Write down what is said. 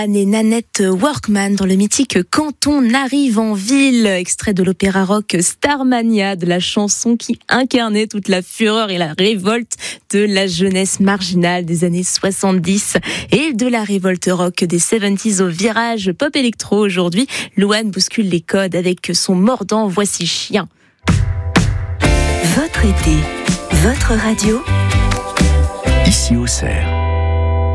Et Nanette Workman dans le mythique Quand on arrive en ville, extrait de l'opéra rock Starmania, de la chanson qui incarnait toute la fureur et la révolte de la jeunesse marginale des années 70 et de la révolte rock des 70s au virage pop électro. Aujourd'hui, Louane bouscule les codes avec son mordant Voici Chien. Votre été, votre radio, ici Auxerre.